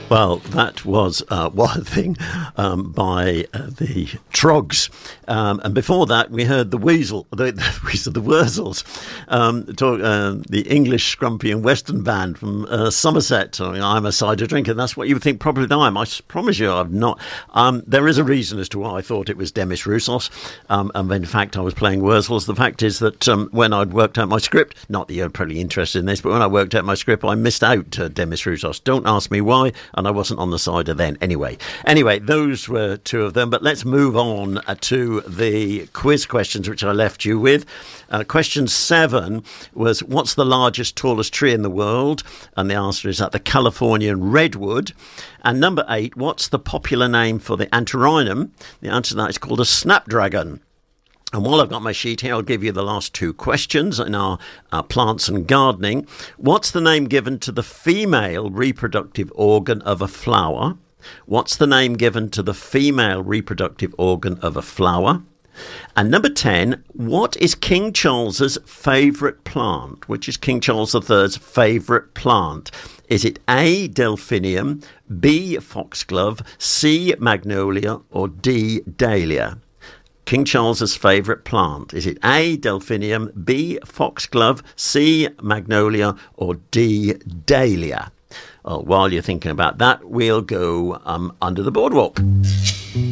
Well, that was one thing by the Trogs. And before that, we heard the Weasel, the Wurzels, the English Scrumpy and Western band from Somerset. I'm a cider drinker. That's what you would think probably I am. I promise you I'm not. There is a reason as to why I thought it was Demis Roussos. And in fact, I was playing Wurzels. The fact is that when I'd worked out my script, not that you're probably interested in this, but when I worked out my script, I missed out Demis Roussos. Don't ask me why. And I wasn't on the cider then. Anyway, those were two of them. But let's move on to the quiz questions, which I left you with. Question 7 was, what's the largest, tallest tree in the world? And the answer is that the Californian redwood. And number 8, what's the popular name for the Antirrhinum? The answer to that is called a snapdragon. And while I've got my sheet here, I'll give you the last 2 questions in our plants and gardening. What's the name given to the female reproductive organ of a flower? What's the name given to the female reproductive organ of a flower? And number 10, what is King Charles's favourite plant? Which is King Charles III's favourite plant? Is it A, delphinium, B, foxglove, C, magnolia, or D, dahlia? King Charles's favourite plant. Is it A, delphinium, B, foxglove, C, magnolia, or D, dahlia? Well, while you're thinking about that, we'll go under the boardwalk.